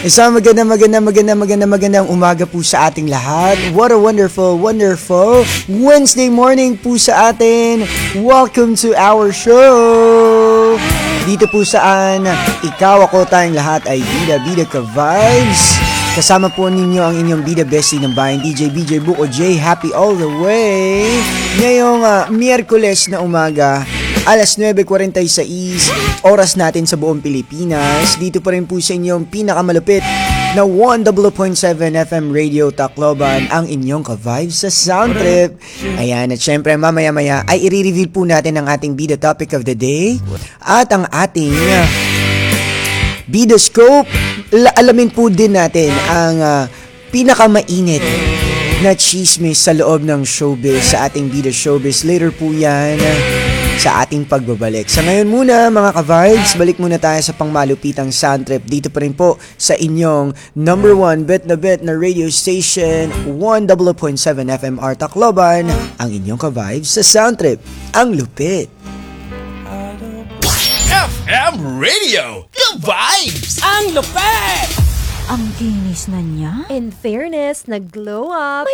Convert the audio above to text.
Isang magandang umaga po sa ating lahat. What a wonderful Wednesday morning po sa atin. Welcome to our show. Dito po saan ikaw, ako, tayong lahat ay bida ka vibes. Kasama po ninyo ang inyong bida bestie ng bayan, DJ BJ Buko J. Happy all the way. Ngayong Miyerkules na umaga, alas 9:46, oras natin sa buong Pilipinas. Dito pa rin po sa inyong pinakamalupit na 100.7 FM Radio Tacloban, ang inyong ka-vibes sa Sound Trip. Ayan, at syempre mamaya-maya ay i-reveal po natin ang ating bida topic of the day at ang ating Bida Scope. Alamin po din natin ang pinakamainit na chismis sa loob ng showbiz, sa ating Bida Showbiz. Later po yan sa ating pagbabalik. Sa ngayon muna mga ka-vibes, balik muna tayo sa pangmalupitang Sound Trip. Dito pa rin po sa inyong number 1 bet na radio station, 100.7 FMR Tacloban, ang inyong ka-vibes sa Sound Trip. Ang lupit. FM Radio, the vibes! Ang lupet! Ang kinis na niya. In fairness, nag-glow up.